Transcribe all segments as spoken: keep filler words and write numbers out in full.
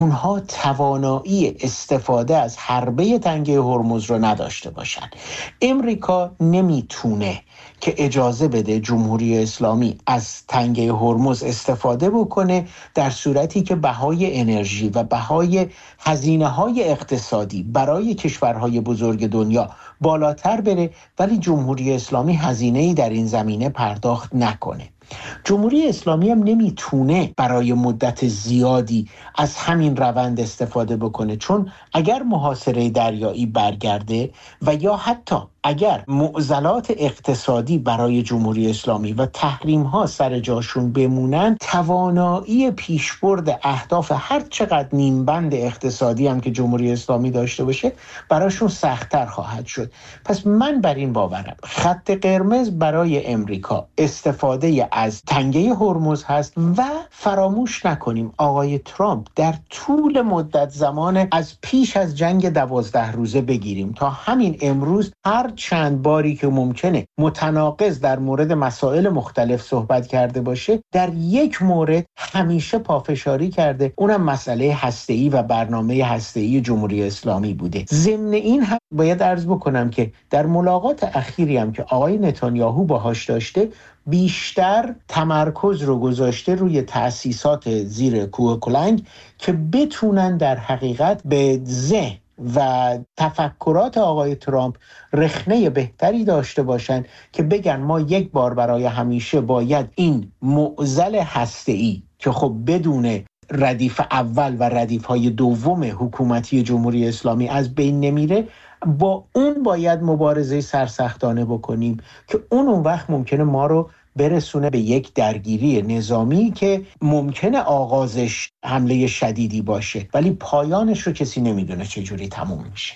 اونها توانایی استفاده از حربه تنگه هرمز رو نداشته باشن. امریکا نمیتونه که اجازه بده جمهوری اسلامی از تنگه هرمز استفاده بکنه در صورتی که بهای انرژی و بهای هزینه‌های اقتصادی برای کشورهای بزرگ دنیا بالاتر بره، ولی جمهوری اسلامی هزینه‌ای در این زمینه پرداخت نکنه. جمهوری اسلامی هم نمیتونه برای مدت زیادی از همین روند استفاده بکنه، چون اگر محاصره دریایی برگرده و یا حتی اگر معضلات اقتصادی برای جمهوری اسلامی و تحریم ها سر جاشون بمونن، توانایی پیشبرد اهداف هر چقدر نیمبند اقتصادی هم که جمهوری اسلامی داشته باشه براشون سخت‌تر خواهد شد. پس من بر این باورم خط قرمز برای امریکا استفاده از تنگه هرمز هست و فراموش نکنیم آقای ترامپ در طول مدت زمان از پیش از جنگ دوازده روزه بگیریم تا همین امروز هر چند باری که ممکنه متناقض در مورد مسائل مختلف صحبت کرده باشه، در یک مورد همیشه پافشاری کرده، اونم مسئله هسته‌ای و برنامه هسته‌ای جمهوری اسلامی بوده. ضمن این هم باید عرض بکنم که در ملاقات اخیری هم که آقای نتانیاهو باهاش داشته، بیشتر تمرکز رو گذاشته روی تأسیسات زیر کوه کلنگ که بتونن در حقیقت به ذهن و تفکرات آقای ترامپ رخنه بهتری داشته باشن که بگن ما یک بار برای همیشه باید این معضل هسته‌ای که خب بدون ردیف اول و ردیف های دوم حکومتی جمهوری اسلامی از بین نمیره، با اون باید مبارزه سرسختانه بکنیم که اون اون وقت ممکنه ما رو برسونه به یک درگیری نظامی که ممکنه آغازش حمله شدیدی باشه ولی پایانش رو کسی نمیدونه چجوری تموم میشه.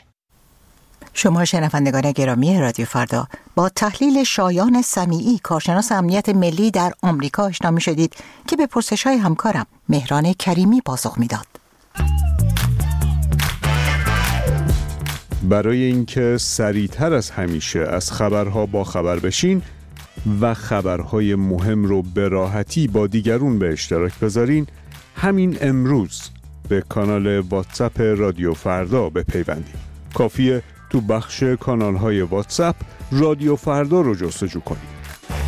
شما شنوندگان گرامی رادیو فردا با تحلیل شایان سمیعی، کارشناس امنیت ملی در آمریکا آشنا می‌شدید که به پرسش‌های همکارم مهران کریمی پاسخ میداد. برای اینکه سریعتر از همیشه از خبرها با خبر بشین و خبرهای مهم رو به راحتی با دیگرون به اشتراک بذارین، همین امروز به کانال واتساپ رادیو فردا بپیوندید. کافیه تو بخش کانال‌های واتساپ رادیو فردا رو جستجو کنید.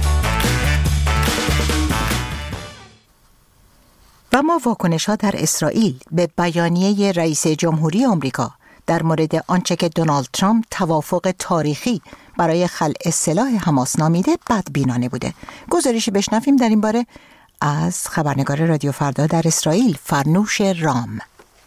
و ما واکنش‌ها در اسرائیل به بیانیه رئیس جمهوری آمریکا در مورد آنچه که دونالد ترامپ توافق تاریخی برای خلع سلاح حماس نامیده بدبینانه بوده. گزارشی بشنویم در این باره از خبرنگار رادیو فردا در اسرائیل فرنوش رام.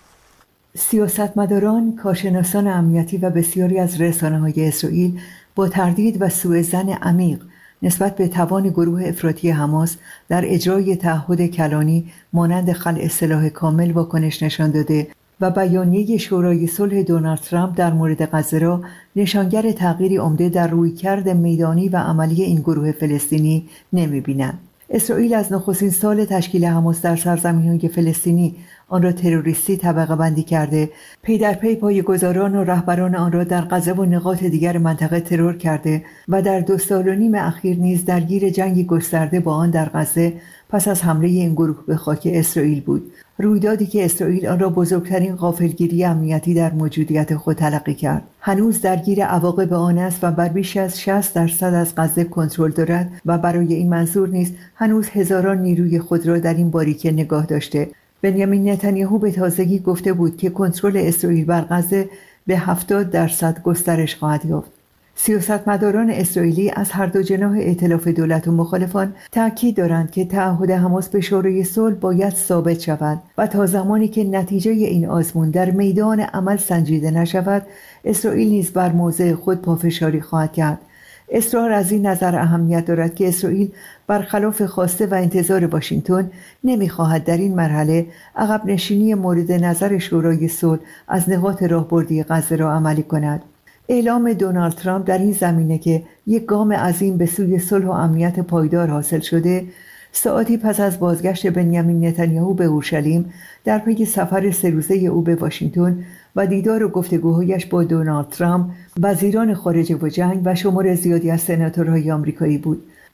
سیاستمداران، کارشناسان امنیتی و بسیاری از رسانه‌های اسرائیل با تردید و سوءظن عمیق نسبت به توان گروه افراطی حماس در اجرای تعهد کلانی مانند خلع سلاح کامل واکنش نشان داده و بیانیه شورای صلح دونالد ترامپ در مورد غزه را نشانگر تغییری عمده در رویکرد میدانی و عملی این گروه فلسطینی نمی‌بینند. اسرائیل از نخستین سال تشکیل حماس در سرزمین‌های فلسطینی آن را تروریستی طبقه بندی کرده، پی در پی پایه‌گذاران و رهبران آن را در غزه و نقاط دیگر منطقه ترور کرده و در دو سال و نیم اخیر نیز درگیر جنگی گسترده با آن در غزه پس از حمله این گروه به خاک اسرائیل بود. رویدادی که اسرائیل آن را بزرگترین غافلگیری امنیتی در موجودیت خود تلقی کرد. هنوز درگیر عواقب آن است و بر بیش از شصت درصد از غزه کنترل دارد و برای این منظور نیز هنوز هزاران نیروی خود را در این باریکه نگاه داشته. بنیامین نتانیاهو به تازگی گفته بود که کنترل اسرائیل بر غزه به هفتاد درصد گسترش خواهد یافت. سیاستمداران اسرائیلی از هر دو جناح ائتلاف دولت و مخالفان تأکید دارند که تعهد حماس به شورای صلح باید ثابت شود و تا زمانی که نتیجه این آزمون در میدان عمل سنجیده نشود، اسرائیل نیز بر موضع خود پافشاری خواهد کرد. اصرار از این نظر اهمیت دارد که اسرائیل برخلاف خواسته و انتظار واشنگتن نمی‌خواهد در این مرحله عقب نشینی مورد نظر شورای صلح از نقاط راهبردی غزه را عملی کند. اعلام دونالد ترامپ در این زمینه که یک گام عظیم به سوی صلح و امنیت پایدار حاصل شده، ساعتی پس از بازگشت بنیامین نتانیاهو به اورشلیم در پی سفر سه روزه او به واشنگتن و دیدار و گفتگوهایش با دونالد ترامپ، وزیران خارجه و جنگ و شمار زیادی از سناتورهای آمریکایی بود.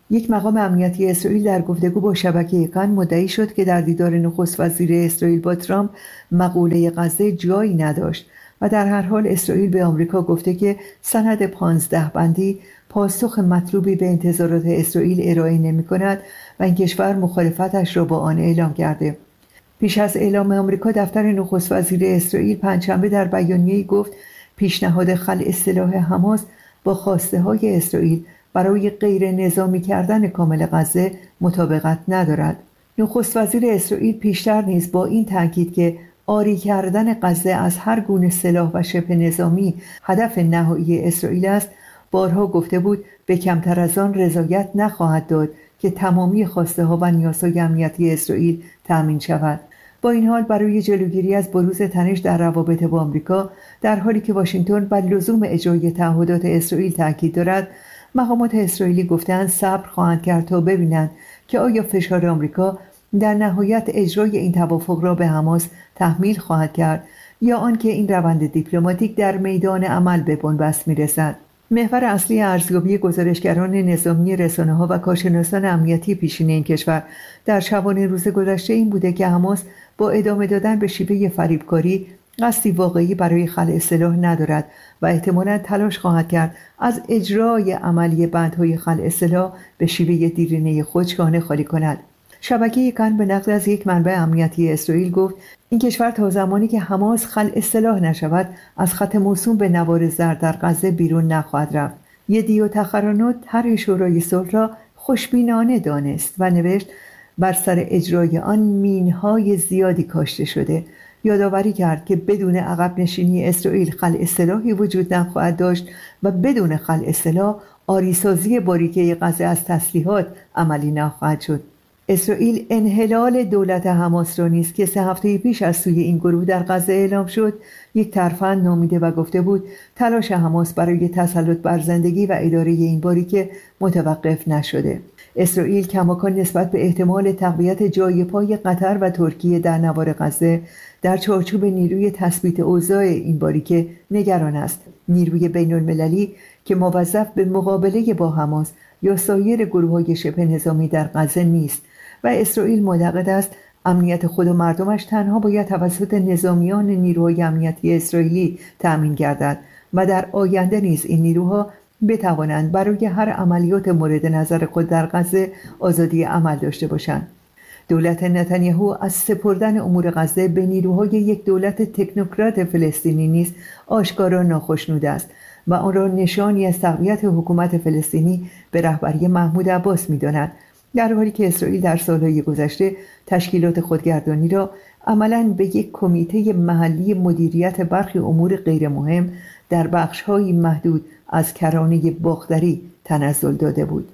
یک مقام امنیتی اسرائیل در گفتگو با شبکه کان مدعی شد که در دیدار نخست وزیر اسرائیل با ترامپ مقوله غزه جایی نداشت و در هر حال اسرائیل به آمریکا گفته که سند پانزده بندی پاسخ مطلوبی به انتظارات اسرائیل ارائه نمی کند و این کشور مخالفتش را با آن اعلام کرده. پیش از اعلام آمریکا، دفتر نخست وزیر اسرائیل پنجشنبه در بیانیه‌ای گفت پیشنهاد خلع سلاح حماس با خواسته های اسرائیل برای غیر نظامی کردن کامل غزه مطابقت ندارد. نخست وزیر اسرائیل پیشتر نیز با این تاکید که آری کردن غزه از هر گونه سلاح و شبه نظامی هدف نهایی اسرائیل است، بارها گفته بود به کمتر از آن رضایت نخواهد داد که تمامی خواسته ها و نیازهای امنیتی اسرائیل تأمین شود. با این حال برای جلوگیری از بروز تنش در روابط با آمریکا، در حالی که واشنگتن بر لزوم اجرای تعهدات اسرائیل تاکید دارد، مقامات اسرائیلی گفتند صبر خواهند کرد تا ببینند که آیا فشار آمریکا در نهایت اجرای این توافق را به حماس تحمیل خواهد کرد یا آنکه این روند دیپلماتیک در میدان عمل به بنبست می‌رسد. محور اصلی ارزیابی گزارشگران نظامی، رسانه‌ها و کارشناسان امنیتی پیشین این کشور در شبانه روز گذشته این بوده که حماس با ادامه دادن به شیوه فریبکاری قصدی واقعی برای خلع سلاح ندارد و احتمالاً تلاش خواهد کرد از اجرای عملی بندهای خلع سلاح به شیوه دیرینه خود شانه خالی کند. شبکه کان به نقل از یک منبع امنیتی اسرائیل گفت این کشور تا زمانی که حماس خلع سلاح نشود از خط موسوم به نوار زرد در غزه بیرون نخواهد رفت. یدیو تخرانوت طرح شورای صلح را خوشبینانه دانست و نوشت بر سر اجرای آن مینهای زیادی کاشته شده. یادآوری کرد که بدون عقب نشینی اسرائیل خلع سلاحی وجود نخواهد داشت و بدون خلع سلاح آریسازی باریکه غزه از تسلیحات عملی نخواهد شد. اسرائیل انحلال دولت حماس را نیز که سه هفته پیش از سوی این گروه در غزه اعلام شد یک ترفند نامیده و گفته بود تلاش حماس برای تسلط بر زندگی و اداره این باریکه متوقف نشده. اسرائیل کماکان نسبت به احتمال تقویت جای پای قطر و ترکیه در نوار غزه در چارچوب نیروی تثبیت اوضاع این باریکه نگران است. نیروی بین المللی که موظف به مقابله با حماس یا سایر گروه‌های شبه نظامی در غزه نیست و اسرائیل معتقد است امنیت خود و مردمش تنها باید توسط نظامیان نیروهای امنیتی اسرائیلی تأمین گردد و در آینده نیز این نیروها بتوانند برای هر عملیات مورد نظر خود در غزه آزادی عمل داشته باشند. دولت نتانیاهو از سپردن امور غزه به نیروهای یک دولت تکنوکرات فلسطینی نیز آشکارا ناخشنود است و آن را نشانی از تقویت حکومت فلسطینی به رهبری محمود عباس می‌داند، در حالی که اسرائیل در سالهای گذشته تشکیلات خودگردانی را عملاً به یک کمیته محلی مدیریت برخی امور غیر مهم در بخش‌های محدود از کرانه باختری تنزل داده بود.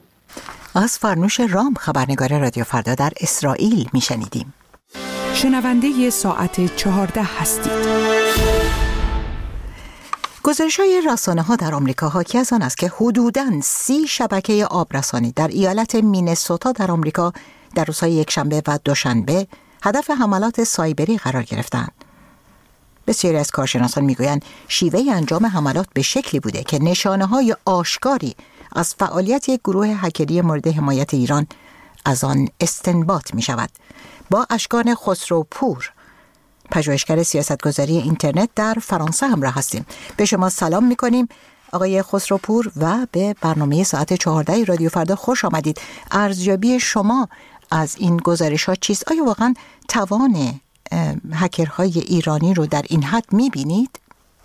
از فرنوش رام، خبرنگار رادیو فردا در اسرائیل میشنیدیم. شنونده ساعت چهارده هستید. گزارش‌های رسانه‌ها در آمریکا حاکی از آن است که حدوداً سی شبکه آبرسانی در ایالت مینسوتا در آمریکا در روزهای یکشنبه و دوشنبه هدف حملات سایبری قرار گرفتند. بسیاری از کارشناسان میگویند شیوه انجام حملات به شکلی بوده که نشانه‌های آشکاری از فعالیت یک گروه هکری مورد حمایت ایران از آن استنباط می شود. با اشکان خسروپور، پژوهشگر سیاستگذاری اینترنت در فرانسه همراه هستیم. به شما سلام می کنیم آقای خسروپور و به برنامه ساعت چهارده رادیو فردا خوش آمدید. ارزیابی شما از این گزارش ها چیست؟ آیا واقعا توان هکرهای ایرانی رو در این حد می بینید؟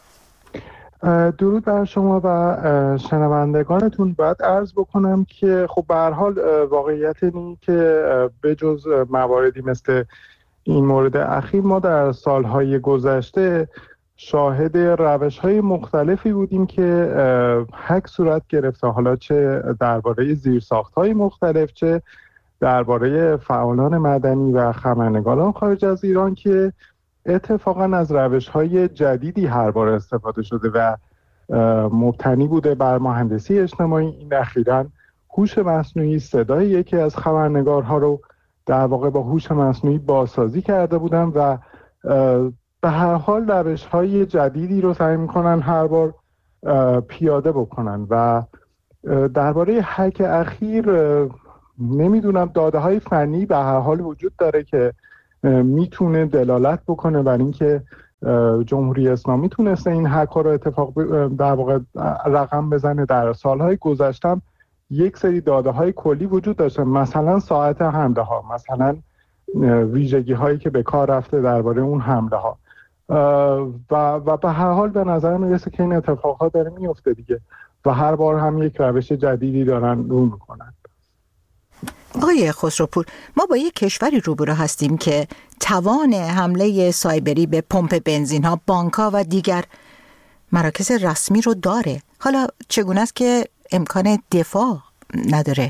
درود بر شما و شنوندگانتون. باید عرض بکنم که خب به هر حال واقعیت اینه که به جز مواردی مثل این مورد اخیر ما در سالهای گذشته شاهد روش‌های مختلفی بودیم که هک صورت گرفته، حالا چه درباره زیرساخت‌های مختلف، چه درباره فعالان مدنی و خبرنگاران خارج از ایران که اتفاقا از روش‌های جدیدی هر بار استفاده شده و مبتنی بوده بر مهندسی اجتماعی. این اخیراً هوش مصنوعی صدای یکی از خبرنگارها رو در واقع با هوش مصنوعی بازسازی کرده بودن و به هر حال روش‌های جدیدی رو سعی می‌کنن هر بار پیاده بکنن و درباره هک اخیر نمیدونم داده های فنی به هر حال وجود داره که میتونه دلالت بکنه بر اینکه جمهوری اسلامی تونسته این هک ها رو اتفاق در واقع رقم بزنه. در سالهای گذشته یک سری داده های کلی وجود داشته، مثلا ساعت حمله ها، مثلا ویژگی هایی که به کار رفته درباره اون حمله ها و و به هر حال به نظر میرسه که این اتفاقات داره میفته دیگه و هر بار هم یک روش جدیدی دارن رو میکنن. آقای خسروپور، ما با یک کشوری روبرو هستیم که توان حمله سایبری به پمپ بنزین ها، بانک ها و دیگر مراکز رسمی رو داره. حالا چگونه است که امکان دفاع نداره؟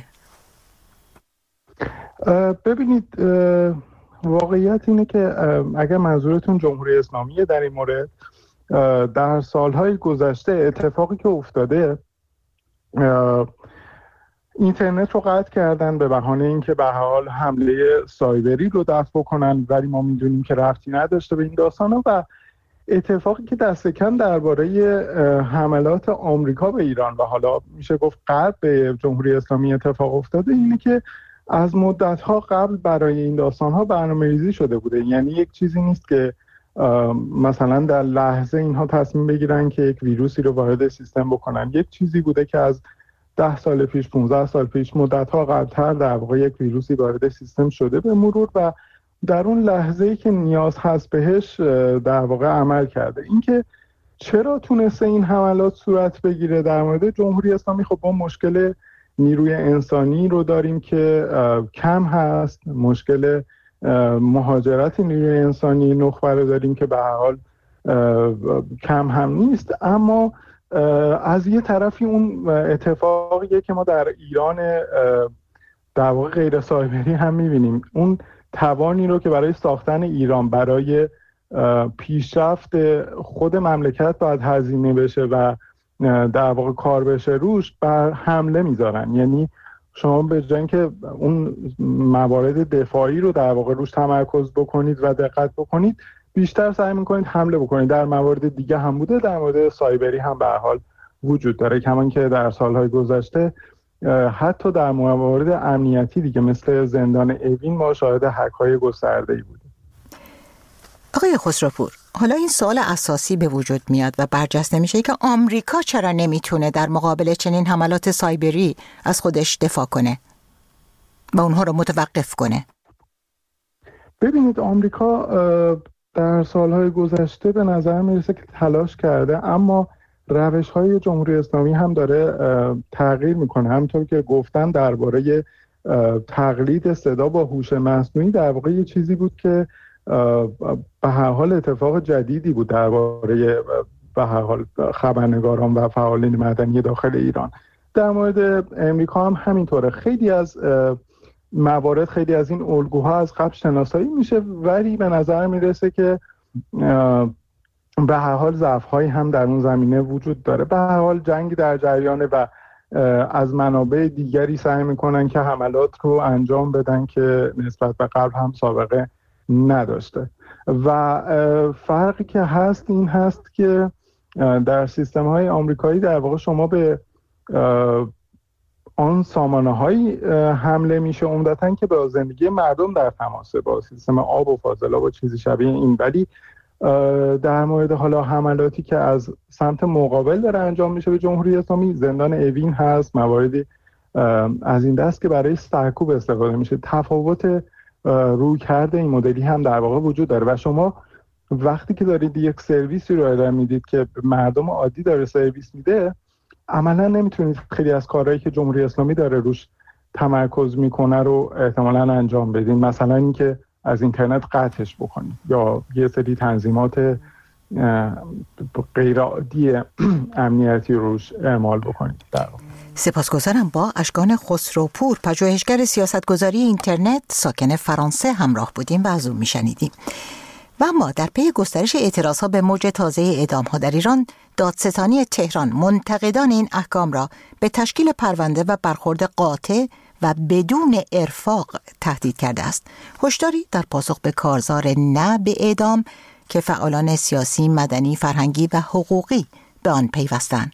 ببینید واقعیت اینه که اگر منظورتون جمهوری اسلامیه در این مورد، در سالهای گذشته اتفاقی که افتاده اینترنت رو قطع کردن به بهانه اینکه به هر حال حمله سایبری رو دفع کنن، ولی ما میدونیم که ربطی نداشته به این داستانا. و اتفاقی که دست کم درباره حملات آمریکا به ایران و حالا میشه گفت غرب به جمهوری اسلامی اتفاق افتاده اینه که از مدت‌ها قبل برای این داستان‌ها برنامه‌ریزی شده بوده. یعنی یک چیزی نیست که مثلا در لحظه اینها تصمیم بگیرن که یک ویروسی رو وارد سیستم بکنن. یک چیزی بوده که از ده سال پیش، پانزده سال پیش، مدت‌ها قبل‌تر در واقع یک ویروسی وارد سیستم شده به مرور و در اون لحظه‌ای که نیاز هست بهش در واقع عمل کرده. اینکه چرا تونسته این حملات صورت بگیره در مورد جمهوری اسلامی، خب ما مشکل نیروی انسانی رو داریم که کم هست، مشکل مهاجرت نیروی انسانی نخبه رو داریم که به هر حال کم هم نیست. اما از یه طرفی اون اتفاقیه که ما در ایران در واقع غیر سایبری هم می‌بینیم، اون توانی رو که برای ساختن ایران، برای پیشرفت خود مملکت باید هزینه بشه و در واقع کار بشه روش، بر حمله میذارن. یعنی شما به جای اینکه اون موارد دفاعی رو در واقع روش تمرکز بکنید و دقت بکنید، بیشتر سعی میکنید حمله بکنید. در موارد دیگه هم بوده، در مورد سایبری هم به هر حال وجود داره، کمان که در سالهای گذشته حتی در موارد امنیتی دیگه مثل زندان اوین ما شاهد هک‌های گسترده‌ای بودیم. آقای خسروپور، حالا این سوال اساسی به وجود میاد و برجسته میشه که آمریکا چرا نمیتونه در مقابل چنین حملات سایبری از خودش دفاع کنه و اونها رو متوقف کنه؟ ببینید آمریکا در سالهای گذشته به نظر میرسه که تلاش کرده، اما روش‌های جمهوری اسلامی هم داره تغییر میکنه. همونطور که گفتم درباره تقلید صدا با هوش مصنوعی، در واقع یه چیزی بود که به هر حال اتفاق جدیدی بود درباره به هر حال خبرنگاران و فعالین مدنی داخل ایران. در مورد امریکا هم همینطوره. خیلی از موارد، خیلی از این الگوها از قبل شناسایی میشه، ولی به نظر میرسه که به هر حال ضعف‌هایی هم در اون زمینه وجود داره. به هر حال جنگ در جریانه و از منابع دیگری سعی میکنن که حملات رو انجام بدن که نسبت به قبل هم سابقه نداشته. و فرقی که هست این هست که در سیستم‌های آمریکایی در واقع شما به آن سامانه‌هایی حمله میشه عمدتاً که با زندگی مردم در تماسه، با سیستم آب و فاضلاب و چیزی شبیه این. ولی در مورد حالا حملاتی که از سمت مقابل داره انجام میشه به جمهوری اسلامی، زندان اوین هست، مواردی از این دست که برای سرکوب استفاده میشه. تفاوت روی کرده این مدلی هم در واقع وجود داره و شما وقتی که دارید یک سرویسی رو ارائه میدید که مردم عادی داره سرویس میده، عملا نمیتونید خیلی از کارهایی که جمهوری اسلامی داره روش تمرکز میکنه رو احتمالاً انجام بدین. مثلا اینکه از اینترنت قطعش بکنید یا یه سری تنظیمات غیر عادی امنیتی روش اعمال بکنید. در سپاسگزارم. با اشکان خسروپور، پژوهشگر سیاستگذاری اینترنت ساکن فرانسه همراه بودیم و از او میشنیدیم. و اما در پی گسترش اعتراضها به موج تازه اعدام‌ها در ایران، دادستانی تهران منتقدان این احکام را به تشکیل پرونده و برخورد قاطع و بدون ارفاق تهدید کرده است. هشداری در پاسخ به کارزار نه به اعدام که فعالان سیاسی، مدنی، فرهنگی و حقوقی به آن پیوستند.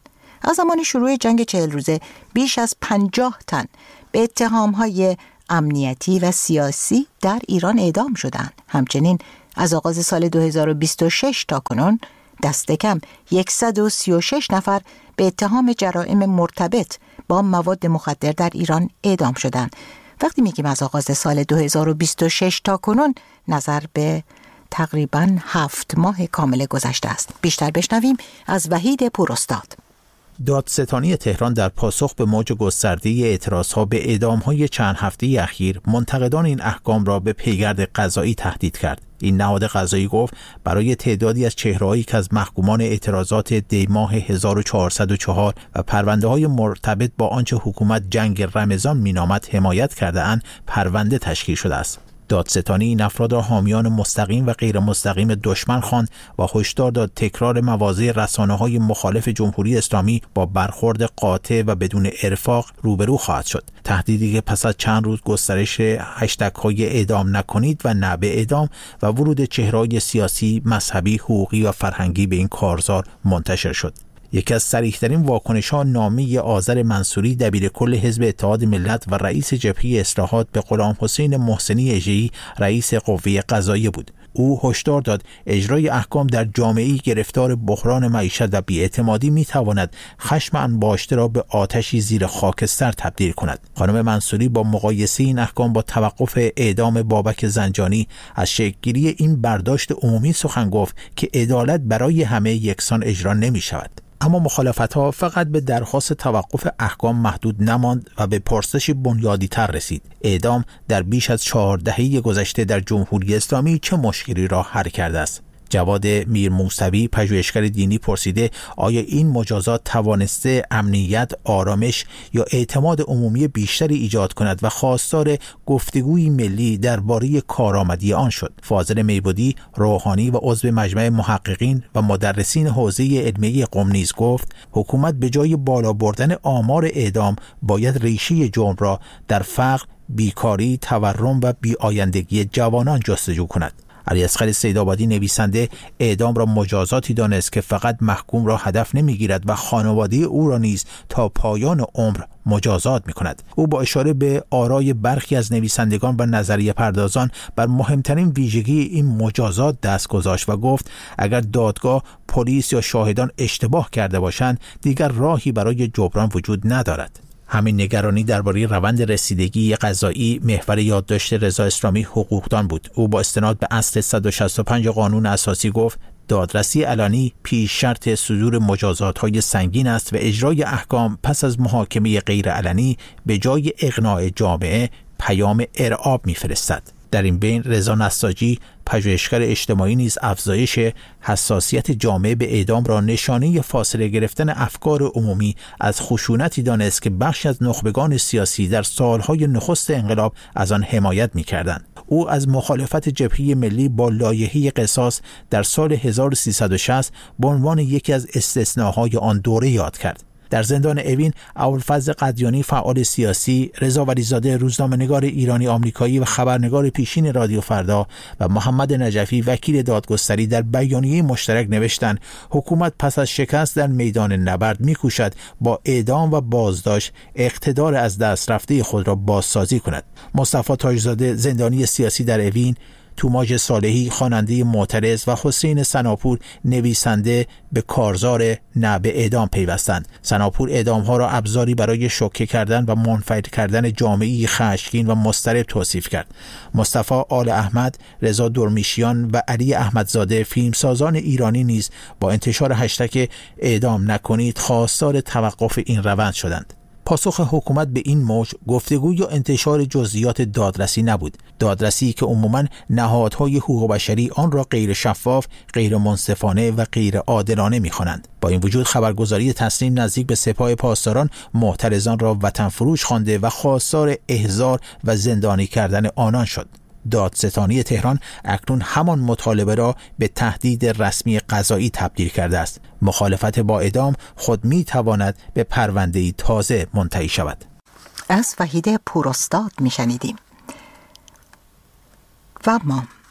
از زمان شروع جنگ چهل روزه بیش از پنجاه تن به اتهام‌های امنیتی و سیاسی در ایران اعدام شدند. همچنین از آغاز سال دو هزار و بیست و شش تا کنون دست کم صد و سی و شش نفر به اتهام جرائم مرتبط با مواد مخدر در ایران اعدام شدند. وقتی میگیم از آغاز سال دو هزار و بیست و شش تا کنون، نظر به تقریباً هفت ماه کامل گذشته است. بیشتر بشنویم از وحید پوراستاد. دادستانی تهران در پاسخ به موج گسترده اعتراضها به اعدام‌های چند هفته اخیر، منتقدان این احکام را به پیگرد قضایی تهدید کرد. این نهاد قضایی گفت برای تعدادی از چهره‌هایی که از محکومان اعتراضات دی ماه هزار و چهارصد و چهار و پرونده‌های مرتبط با آنچه حکومت جنگ رمضان مینامد حمایت کرده‌اند، پرونده تشکیل شده است. دادستانی این افراد را حامیان مستقیم و غیر مستقیم دشمن خواند و هشدار داد تکرار مواضع رسانه‌های مخالف جمهوری اسلامی با برخورد قاطع و بدون ارفاق روبرو خواهد شد. تهدیدی که پس از چند روز گسترش هشتگ‌های اعدام نکنید و نه به اعدام و ورود چهره‌های سیاسی، مذهبی، حقوقی و فرهنگی به این کارزار منتشر شد. یکی از صریح‌ترین واکنش‌ها نامه آذر منصوری دبیرکل حزب اتحاد ملت و رئیس جبهه اصلاحات به غلام حسین محسنی اژه‌ای رئیس قوه قضاییه بود. او هشدار داد اجرای احکام در جامعه‌ای گرفتار بحران معیشت و بی‌اعتمادی می‌تواند خشم انباشته را به آتشی زیر خاکستر تبدیل کند. خانم منصوری با مقایسه این احکام با توقف اعدام بابک زنجانی از شکل‌گیری این برداشت عمومی سخن گفت که عدالت برای همه یکسان اجرا نمی‌شود. اما مخالفت‌ها فقط به درخواست توقف احکام محدود نماند و به پرسش بنیادی‌تر رسید: اعدام در بیش از چهار دهه گذشته در جمهوری اسلامی چه مشکلی را حل کرده است؟ جواد میر موسوی، پژوهشگر دینی، پرسیده آیا این مجازات توانسته امنیت، آرامش یا اعتماد عمومی بیشتری ایجاد کند و خواستار گفتگوی ملی درباره کارآمدی آن شد. فاضل میبودی، روحانی و عضو مجمع محققین و مدرسین حوزه علمیه قم نیز گفت حکومت به جای بالا بردن آمار اعدام باید ریشه جرم را در فقر، بیکاری، تورم و بی‌آیندگی جوانان جستجو کند. علیاصغر سیدآبادی نویسنده اعدام را مجازاتی دانست که فقط محکوم را هدف نمیگیرد و خانواده او را نیز تا پایان عمر مجازات می کند. او با اشاره به آرای برخی از نویسندگان و نظریه پردازان بر مهمترین ویژگی این مجازات دست گذاشت و گفت اگر دادگاه، پلیس یا شاهدان اشتباه کرده باشند دیگر راهی برای جبران وجود ندارد. همین نگرانی درباره روند رسیدگی قضایی محور یادداشت رضا اسلامی حقوقدان بود. او با استناد به اصل صد و شصت و پنج قانون اساسی گفت دادرسی علنی پیش شرط صدور مجازات‌های سنگین است و اجرای احکام پس از محاکمه غیر علنی به جای اقناع جامعه پیام ارعاب می‌فرستد. در این بین رضا نساجی، پژوهشگر اجتماعی نیز افزایش حساسیت جامعه به اعدام را نشانه فاصله گرفتن افکار عمومی از خشونتی دانست که بخشی از نخبگان سیاسی در سالهای نخست انقلاب از آن حمایت می‌کردند. او از مخالفت جبهه ملی با لایحه قصاص در سال هزار و سیصد و شصت به عنوان یکی از استثناهای آن دوره یاد کرد. در زندان اوین، ابوالفضل قدیانی فعال سیاسی، رضا ولیزاده روزنامه‌نگار ایرانی آمریکایی و خبرنگار پیشین رادیو فردا و محمد نجفی وکیل دادگستری در بیانیه مشترک نوشتند حکومت پس از شکست در میدان نبرد می‌کوشد با اعدام و بازداشت اقتدار از دست رفته خود را بازسازی کند. مصطفی تاجزاده زندانی سیاسی در اوین، توماج صالحی خواننده معترض و حسین سناپور نویسنده به کارزار نه به اعدام پیوستند. سناپور اعدام‌ها را ابزاری برای شوکه کردن و منفعل کردن جامعه‌ای خشمگین و مضطرب توصیف کرد. مصطفی آل احمد، رضا درمیشیان و علی احمدزاده فیلمسازان ایرانی نیز با انتشار هشتگ اعدام نکنید خواستار توقف این روند شدند. پاسخ حکومت به این موج گفتگو یا انتشار جزئیات دادرسی نبود. دادرسی که عموماً نهادهای حقوق بشری آن را غیر شفاف، غیر منصفانه و غیر عادلانه می‌خوانند. با این وجود خبرگزاری تسنیم نزدیک به سپاه پاسداران معترضان را وطن فروش خوانده و خواستار احضار و زندانی کردن آنان شد. دادستانی تهران اکنون همان مطالبه را به تهدید رسمی قضایی تبدیل کرده است. مخالفت با اعدام خود می تواند به پرونده‌ای تازه منتهی شود. از وحید پوراستاد می شنیدیم. و ما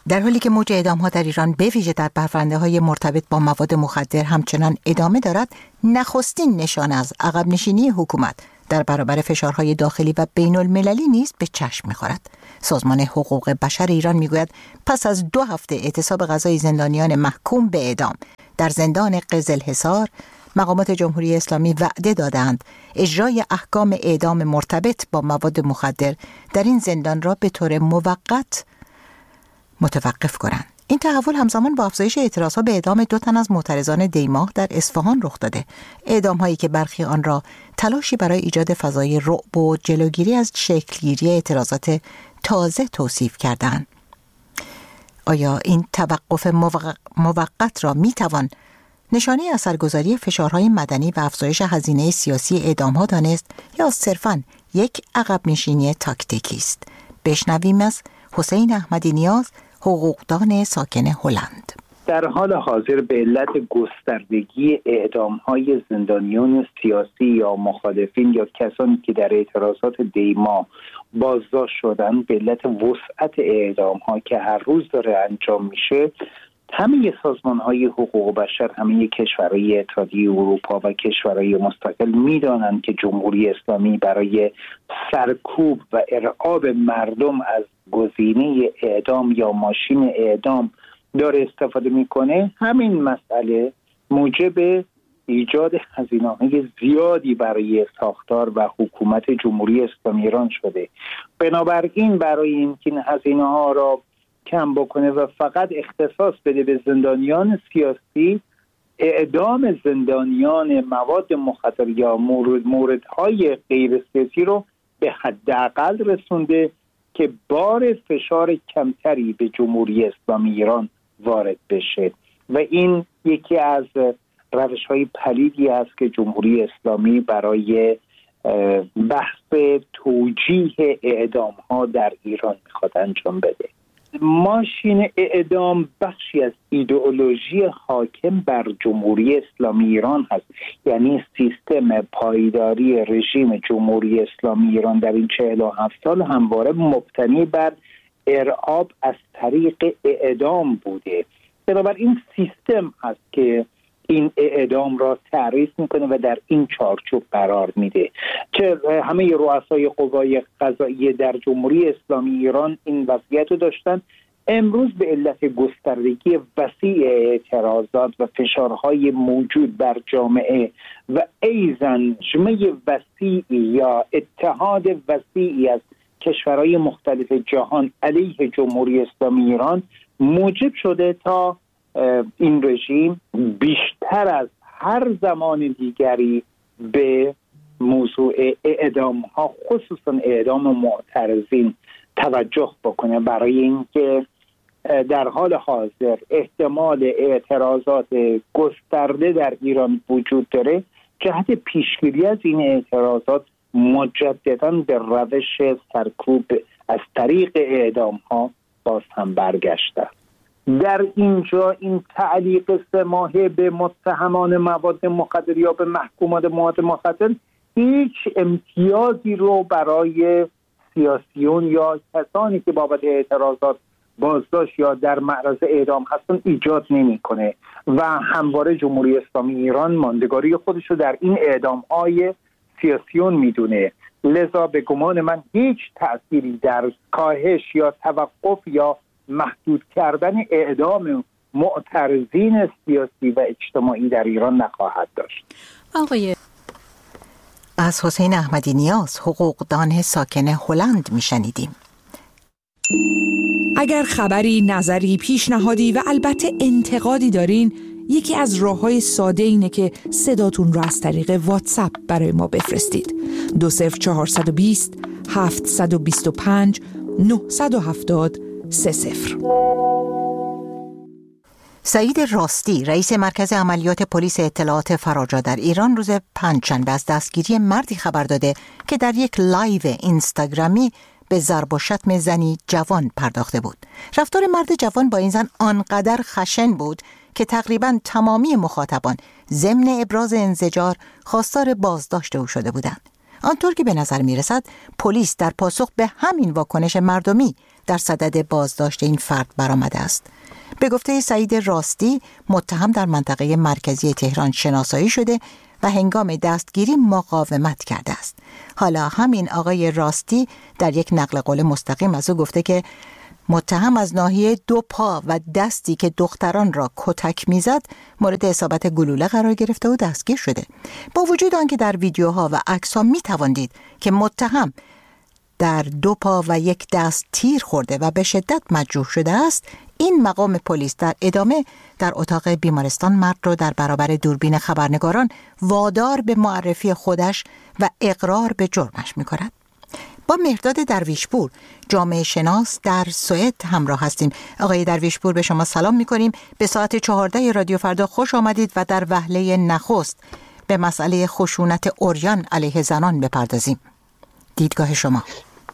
در حالی که موج اعدام‌ها در ایران به ویژه در پرونده‌های مرتبط با مواد مخدر همچنان ادامه دارد، نخستین نشانه از عقب نشینی حکومت در برابر فشارهای داخلی و بین المللی نیز به چشم می‌خورد. سازمان حقوق بشر ایران می‌گوید پس از دو هفته اعتصاب غذای زندانیان محکوم به اعدام در زندان قزلحصار، مقامات جمهوری اسلامی وعده دادند اجرای احکام اعدام مرتبط با مواد مخدر در این زندان را به طور موقت متوقف کنند. این تحول همزمان با افزایش اعتراضها به اعدام دو تن از معترضان دیماه در اصفهان رخ داده. اعدام‌هایی که برخی آن را تلاشی برای ایجاد فضای رعب و جلوگیری از شکلگیری اعتراضات تازه توصیف کردند. آیا این توقف موقت را می‌توان نشانه اثرگذاری فشارهای مدنی و افزایش هزینه سیاسی اعدام‌ها دانست یا صرفاً یک عقب نشینی تاکتیکی است؟ بشنویم از حسین احمدی نیاز، حقوقدان ساکن هلند. در حال حاضر به علت گستردگی اعدام‌های زندانیان سیاسی یا مخالفین یا کسانی که در اعتراضات دیما بازداشت شدند، به علت وسعت اعدام‌ها که هر روز داره انجام میشه، همه سازمان‌های حقوق بشر، همه کشورهای اتحادیه اروپا و کشورهای مستقل می‌دانند که جمهوری اسلامی برای سرکوب و ارعاب مردم از گزینه اعدام یا ماشین اعدام داره استفاده میکنه. همین مسئله موجب ایجاد هزینه‌های زیادی برای ساختار و حکومت جمهوری اسلامی ایران شده. بنابراین برای اینکه این هزینه‌ها را کم بکنه و فقط اختصاص بده به زندانیان سیاسی، اعدام زندانیان مواد مخدر یا مورد موردهای غیر سیاسی رو به حداقل رسونده که بار فشار کمتری به جمهوری اسلامی ایران وارد بشه و این یکی از روش‌های پلیدی است که جمهوری اسلامی برای بحث توجیه اعدام‌ها در ایران می‌خواد انجام بده. ماشین اعدام بخشی از ایدئولوژی حاکم بر جمهوری اسلامی ایران هست، یعنی سیستم پایداری رژیم جمهوری اسلامی ایران در این چهل و هفت سال همواره مبتنی بر ارعاب از طریق اعدام بوده. بنابراین سیستم هست که این اعدام را تعریف میکنه و در این چارچوب قرار میده. چه همه رؤسای قوای قضاییه در جمهوری اسلامی ایران این وضعیت رو داشتن. امروز به علت گستردگی وسیع اعتراضات و فشارهای موجود بر جامعه و ایزن جمعی وسیعی یا اتحاد وسیعی از کشورهای مختلف جهان علیه جمهوری اسلامی ایران موجب شده تا این رژیم بیشتر از هر زمان دیگری به موضوع اعدام ها، خصوصا اعدام معترضین، توجه بکنه، برای اینکه در حال حاضر احتمال اعتراضات گسترده در ایران وجود داره. جهت پیشگیری از این اعتراضات مجدداً به روش سرکوب از طریق اعدام ها باز هم برگشته. در اینجا این تعلیق سه ماهه به متهمان مواد مخدر یا به محکومان مواد مخدر هیچ امتیازی رو برای سیاسیون یا کسانی که بابت اعتراضات بازداشت یا در معرض اعدام هستن ایجاد نمی‌کنه و همواره جمهوری اسلامی ایران ماندگاری خودش رو در این اعدام‌های سیاسیون میدونه. لذا به گمان من هیچ تأثیری در کاهش یا توقف یا محدود کردن اعدام معترضین سیاسی و اجتماعی در ایران نخواهد داشت. آقای از حسین احمدی نیاز، حقوقدان ساکن هلند میشنیدیم. اگر خبری، نظری، پیشنهادی و البته انتقادی دارین، یکی از راه‌های ساده اینه که صداتون رو از طریق واتساپ برای ما بفرستید. دو صفر چهارصد و بیست هفتصد و بیست و پنج نهصد و هفتاد سه صفر. سعید راستی، رئیس مرکز عملیات پلیس اطلاعات فراجا در ایران، روز پنجشنبه از دستگیری مردی خبر داده که در یک لایو اینستاگرامی به ضرب و شتم زنی جوان پرداخته بود. رفتار مرد جوان با این زن آنقدر خشن بود که تقریباً تمامی مخاطبان ضمن ابراز انزجار خواستار بازداشت او شده بودند. آنطور که به نظر می رسد پلیس در پاسخ به همین واکنش مردمی در صدد بازداشت این فرد برآمده است. به گفته سعید راستی، متهم در منطقه مرکزی تهران شناسایی شده و هنگام دستگیری مقاومت کرده است. حالا همین آقای راستی در یک نقل قول مستقیم از او گفته که متهم از ناحیه دو پا و دستی که دختران را کتک میزد مورد اصابت گلوله قرار گرفته و دستگیر شده. با وجود آنکه در ویدیوها و عکس‌ها میتوان دید که متهم در دو پا و یک دست تیر خورده و به شدت مجروح شده است، این مقام پلیس در ادامه در اتاق بیمارستان مرد را در برابر دوربین خبرنگاران وادار به معرفی خودش و اقرار به جرمش می‌کند. با مهرداد درویشپور، جامعه شناس در سوئد همراه هستیم. آقای درویشپور، به شما سلام می‌کنیم. به ساعت چهارده رادیو فردا خوش آمدید و در وهله نخست به مسئله خشونت عریان علیه زنان بپردازیم. دیدگاه شما.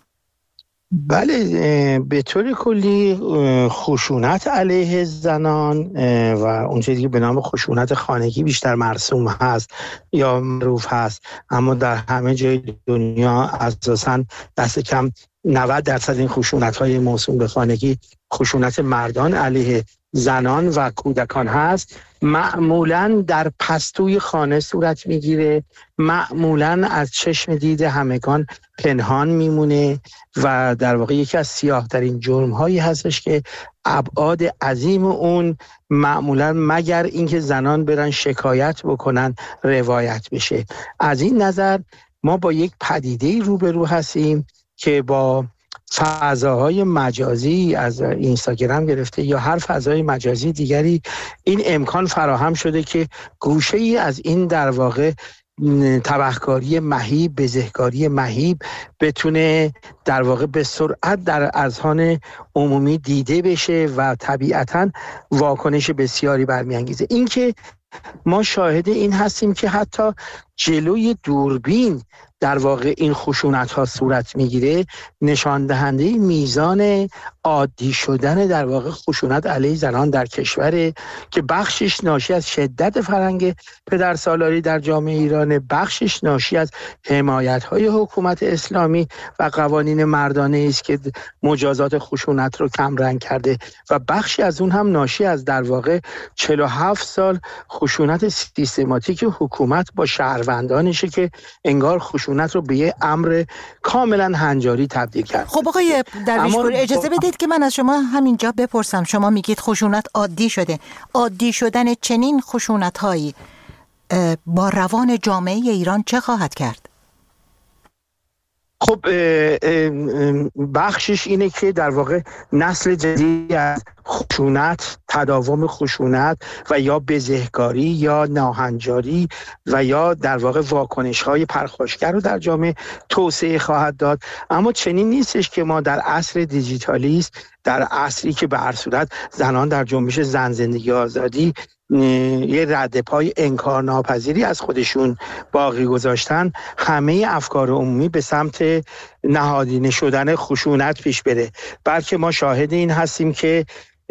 بله، به طور کلی خشونت علیه زنان و اون چیزی که به نام خشونت خانگی بیشتر مرسوم هست یا معروف هست، اما در همه جای دنیا اساساً دست کم نود درصد این خشونت‌های موسوم به خانگی خشونت مردان علیه زنان و کودکان هست. معمولاً در پستوی خانه صورت میگیره، معمولاً از چشم دید همگان پنهان میمونه و در واقع یکی از سیاه ترین جرم هایی هستش که ابعاد عظیم اون معمولاً مگر اینکه زنان برن شکایت بکنن روایت بشه. از این نظر ما با یک پدیده روبرو هستیم که با فضاهای مجازی از اینستاگرام گرفته یا هر فضای مجازی دیگری این امکان فراهم شده که گوشه ای از این در واقع تبهکاری مهیب، بزهکاری مهیب بتونه در واقع به سرعت در اذهان عمومی دیده بشه و طبیعتاً واکنش بسیاری برمیانگیزه. این که ما شاهد این هستیم که حتی جلوی دوربین در واقع این خشونت ها صورت میگیره، نشان دهنده میزان عادی شدن در واقع خشونت علیه زنان در کشور که بخشش ناشی از شدت فرهنگ پدرسالاری در جامعه ایران، بخشش ناشی از حمایت های حکومت اسلامی و قوانین مردانه است که مجازات خشونت رو کم رنگ کرده و بخشی از اون هم ناشی از در واقع چهل و هفت سال خشونت سیستماتیک حکومت با شهروندانشه که انگار خشونت رو به یه امر کاملا هنجاری تبدیل کرد. خب آقای درویشپور، اجازه بدید که من از شما همینجا بپرسم. شما میگید خشونت عادی شده. عادی شدن چنین خشونت هایی با روان جامعه ایران چه خواهد کرد؟ خب بخشش اینه که در واقع نسل جدیدی از خشونت، تداوم خشونت و یا بزهکاری یا ناهنجاری و یا در واقع واکنش‌های پرخاشگر رو در جامعه توسعه خواهد داد. اما چنین نیستش که ما در عصر دیجیتالیست، در عصری که به هر صورت زنان در جنبش زن زندگی آزادی یه رد پای انکارناپذیری از خودشون باقی گذاشتن، همه افکار عمومی به سمت نهادینه شدن خشونت پیش بره. بلکه ما شاهد این هستیم که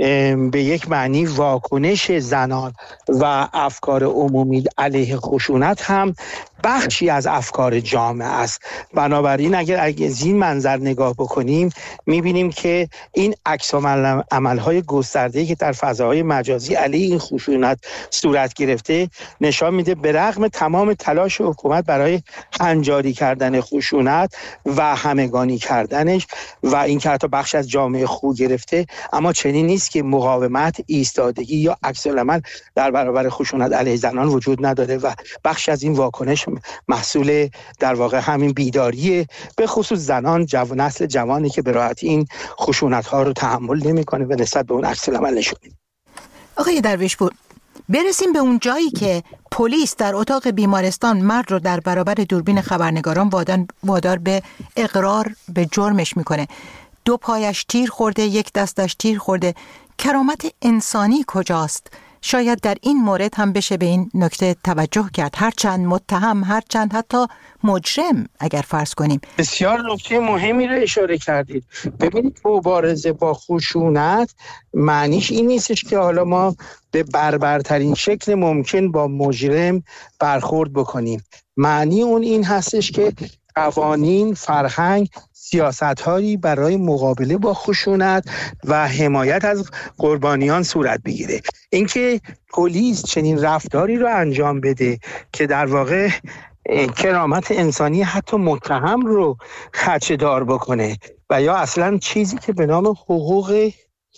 به یک معنی واکنش زنان و افکار عمومی علیه خشونت هم بخشی از افکار جامعه است. بنابراین اگر از این منظر نگاه بکنیم میبینیم که این عکس عملهای گسترده‌ای که در فضاهای مجازی علیه این خشونت صورت گرفته نشان میده به رغم تمام تلاش حکومت برای هنجاری کردن خشونت و همگانی کردنش و این که حتی بخش از جامعه خو گرفته، اما چنین نیست که مقاومت، ایستادگی یا عکس العمل در برابر خشونت علیه زنان وجود نداره و بخش از این واکنش محصول در واقع همین بیداریه، به خصوص زنان، جوان، نسل جوانی که به راحتی این خشونت ها رو تحمل نمیکنه و نسبت به اون عکس العمل نشون میده. آقای درویشپور، برسیم به اون جایی که پلیس در اتاق بیمارستان مرد رو در برابر دوربین خبرنگاران وادار به اقرار به جرمش میکنه. دو پایش تیر خورده، یک دستش تیر خورده. کرامت انسانی کجاست؟ شاید در این مورد هم بشه به این نکته توجه کرد. هرچند متهم، هرچند حتی مجرم اگر فرض کنیم. بسیار نکته مهمی رو اشاره کردید. ببینید مبارزه با خشونت معنیش این نیستش که حالا ما به بربرترین شکل ممکن با مجرم برخورد بکنیم. معنی اون این هستش که قوانین، فرهنگ، سیاست‌هایی برای مقابله با خشونت و حمایت از قربانیان صورت بگیره. اینکه پلیس چنین رفتاری رو انجام بده که در واقع کرامت انسانی حتی متهم رو خدشه‌دار بکنه و یا اصلا چیزی که به نام حقوق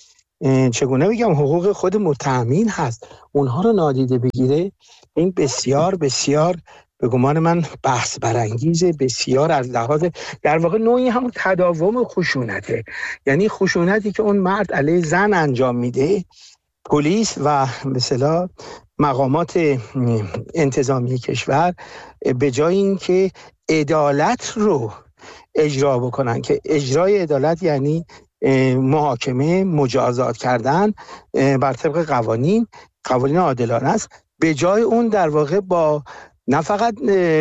چگونه بگم حقوق خود متهمین هست اونها رو نادیده بگیره، این بسیار بسیار به گمان من بحث برانگیزه، بسیار از لحاظ در واقع نوعی همون تداوم خشونته، یعنی خشونتی که اون مرد علیه زن انجام میده، پلیس و مثلا مقامات انتظامی کشور به جای اینکه عدالت رو اجرا بکنن، که اجرای عدالت یعنی محاکمه، مجازات کردن بر طبق قوانین قوانین عادلانه است، به جای اون در واقع با نه فقط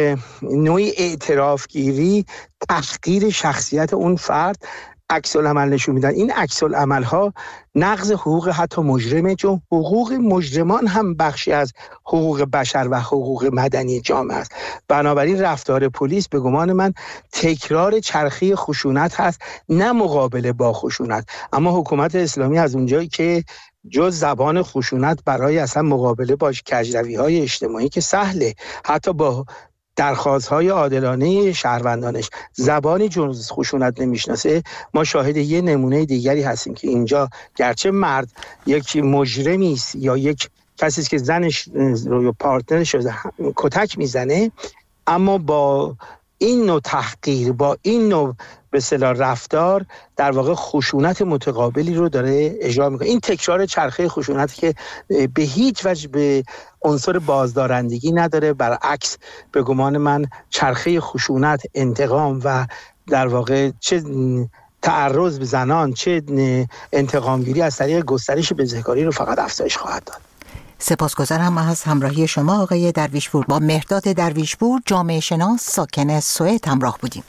نوعی اعترافگیری، تحقیر شخصیت اون فرد عکس العمل نشون میدن. این عکس العمل ها نقض حقوق حتی مجرمه، چون حقوق مجرمان هم بخشی از حقوق بشر و حقوق مدنی جامعه است. بنابراین رفتار پلیس به گمان من تکرار چرخه خشونت هست، نه مقابله با خشونت. اما حکومت اسلامی از اونجایی که جز زبان خشونت برای اصلا مقابله با کجروی‌های اجتماعی که سهله، حتی با درخواست‌های عادلانه شهروندانش زبانی جز خشونت نمیشناسه، ما شاهد یه نمونه دیگری هستیم که اینجا گرچه مرد یک مجرمی است یا یک کسی است که زنش رو پارتنرش رو کتک میزنه، اما با این نوع تحقیر، با این نوع به اصطلاح رفتار در واقع خشونت متقابلی رو داره اجرا میکنه. این تکرار چرخه خشونتی که به هیچ وجه به عنصر بازدارندگی نداره، برعکس به گمان من چرخه خشونت، انتقام و در واقع چه تعرض به زنان چه انتقامگیری از طریق گسترش بزهکاری رو فقط افزایش خواهد داد. سپاسگزارم از همراهی شما آقای درویشپور. با مهرداد درویشپور، جامعه شناس ساکن سوئد همراه بودیم.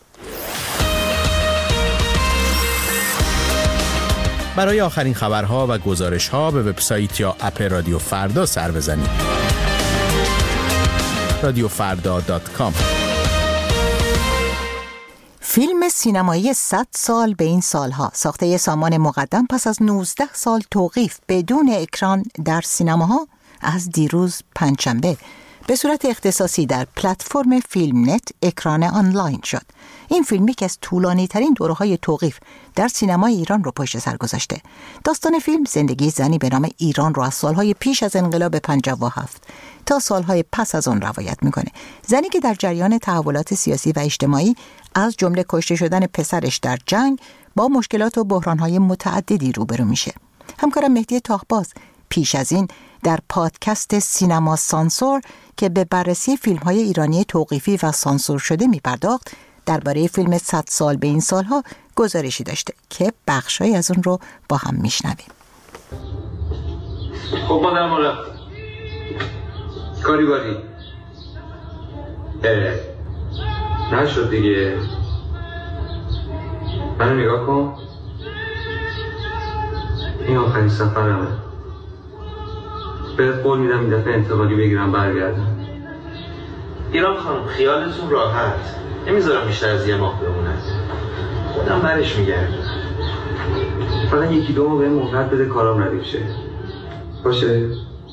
برای آخرین خبرها و گزارش‌ها به وبسایت یا اپ رادیو فردا سر بزنید. رادیو فردا دات کام. فیلم سینمایی صد سال به این سالها ساخته سامان مقدم پس از نوزده سال توقیف بدون اکران در سینماها از دیروز پنجشنبه به صورت اختصاصی در پلتفرم فیلم نت اکران آنلاین شد. این فیلمی که از طولانی ترین دوره‌های توقیف در سینمای ایران رو پشت سر گذاشته. داستان فیلم زندگی زنی به نام ایران رو از سالهای پیش از انقلاب پنجاه و هفت تا سالهای پس از اون روایت میکنه. زنی که در جریان تحولات سیاسی و اجتماعی از جمله کشته شدن پسرش در جنگ با مشکلات و بحرانهای متعددی روبرو میشه. همکارم مهدی تاهباز پیش از این در پادکست سینما سانسور که به بررسی فیلم‌های ایرانی توقیفی و سانسور شده می‌پرداخت، درباره فیلم صد سال به این سالها گزارشی داشته که بخشای از اون رو با هم میشنویم. خب ما در مورد کاری باری نشد دیگه. منو نگاه کن، این آخرین سفرمه. بهت قول میدم این دفعه انتقالی بگیرم برگردم. ایران خانم خیالتون راحت، نمیذارم بیشتر از یه ماه بمونه. خودم برش میگردم. فقط یکی دو ماه بهم مهلت بده کارام ردیف شه. باشه؟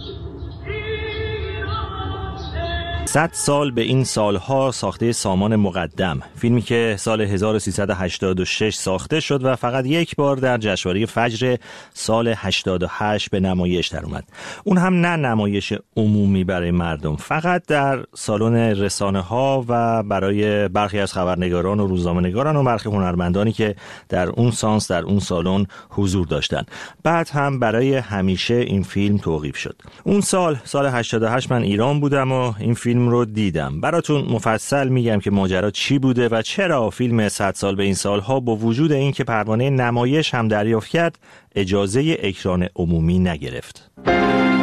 صد سال به این سالها ساخته سامان مقدم، فیلمی که سال هزار و سیصد و هشتاد و شش ساخته شد و فقط یک بار در جشنواره فجر سال هشتاد و هشت به نمایش در اومد. اون هم نه نمایش عمومی برای مردم، فقط در سالن رسانه ها و برای برخی از خبرنگاران و روزنامه‌نگاران و برخی هنرمندانی که در اون سانس در اون سالن حضور داشتن. بعد هم برای همیشه این فیلم توقیف شد. اون سال سال هشتاد و هشت من ایران بودم و این فیلم رو دیدم. براتون مفصل میگم که ماجرا چی بوده و چرا فیلم صد سال به این سالها با وجود این که پروانه نمایش هم دریافت کرد اجازه اکران عمومی نگرفت.